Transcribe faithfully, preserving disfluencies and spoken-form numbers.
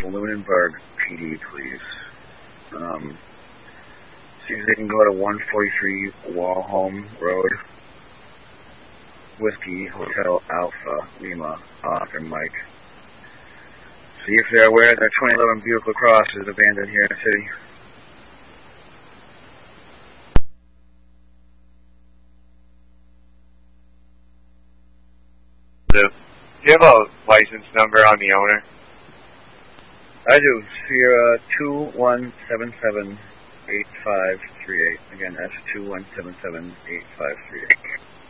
Lunenburg P D, please. Um, see if they can go to one forty-three Walholm Road, Whiskey Hotel Alpha Lima, Oscar Mike. See if they're aware that twenty eleven Buick LaCrosse is abandoned here in the city. Do you have a license number on the owner? I do. Sierra two one seven seven eight five three eight. Again, that's two one seven seven eight five three eight.